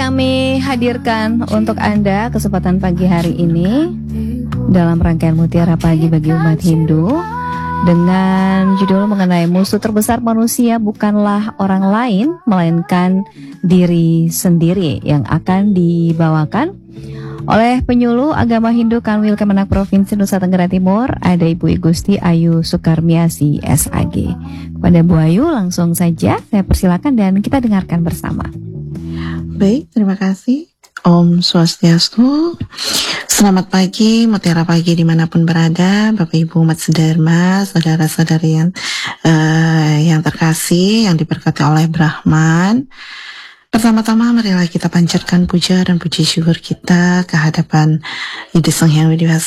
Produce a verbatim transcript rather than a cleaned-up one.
kami hadirkan untuk Anda kesempatan pagi hari ini dalam rangkaian Mutiara Pagi bagi umat Hindu dengan judul mengenai musuh terbesar manusia bukanlah orang lain melainkan diri sendiri, yang akan dibawakan oleh penyuluh agama Hindu Kanwil Kemenak Provinsi Nusa Tenggara Timur, ada Ibu Igusti Ayu Sukarmiasi S A G. Kepada Bu Ayu langsung saja saya persilakan dan kita dengarkan bersama. Baik, terima kasih. Om Swastiastu. Selamat pagi, Mutiara Pagi dimanapun berada, Bapak Ibu umat sedharma, saudara-saudari yang, uh, yang terkasih, yang diberkati oleh Brahman. Pertama-tama marilah kita panjatkan puja dan puji syukur kita ke hadapan Ide Sang Hyang Widi